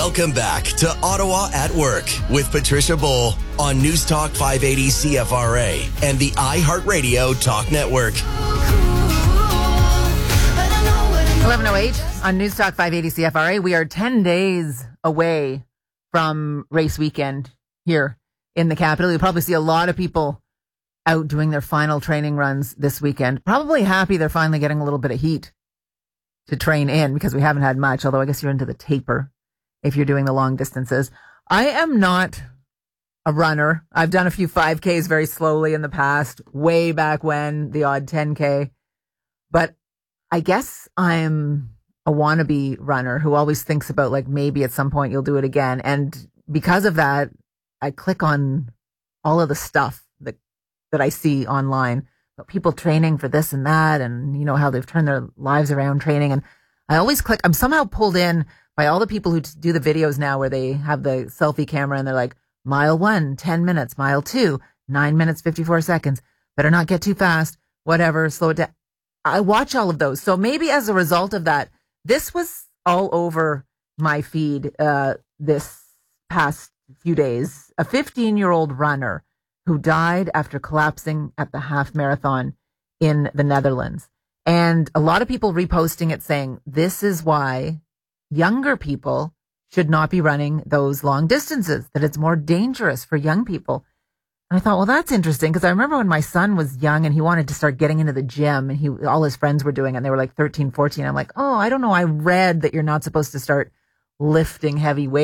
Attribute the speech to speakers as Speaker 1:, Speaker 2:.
Speaker 1: Welcome back to Ottawa at Work with Patricia Bowl on News Talk 580 CFRA and the iHeartRadio Talk Network.
Speaker 2: 11:08 on News Talk 580 CFRA. We are 10 days away from race weekend here in the capital. You'll probably see a lot of people out doing their final training runs this weekend. Probably happy they're finally getting a little bit of heat to train in because we haven't had much, although I guess you're into the taper if you're doing the long distances. I am not a runner. I've done a few 5Ks very slowly in the past, way back when, the odd 10K. But I guess I'm a wannabe runner who always thinks about, like, maybe at some point you'll do it again. And because of that, I click on all of the stuff that I see online about people training for this and that, and you know how they've turned their lives around training. And I always click. I'm somehow pulled in by all the people who do the videos now where they have the selfie camera and they're like, mile 1, 10 minutes, mile 2, 9 minutes, 54 seconds. Better not get too fast. Whatever. Slow it down. I watch all of those. So maybe as a result of that, this was all over my feed this past few days. A 15-year-old runner who died after collapsing at the half marathon in the Netherlands. And a lot of people reposting it saying, this is why younger people should not be running those long distances, that it's more dangerous for young people. And I thought, well, that's interesting, because I remember when my son was young and he wanted to start getting into the gym and all his friends were doing it and they were like 13, 14. I'm like, oh, I don't know. I read that you're not supposed to start lifting heavy weights